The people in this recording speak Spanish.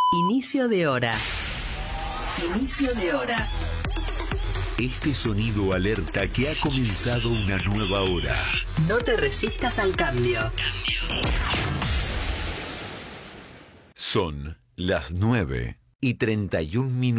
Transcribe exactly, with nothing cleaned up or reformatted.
Inicio de hora. Inicio de hora. Este sonido alerta que ha comenzado una nueva hora. No te resistas al cambio. Son las nueve y treinta y un minutos.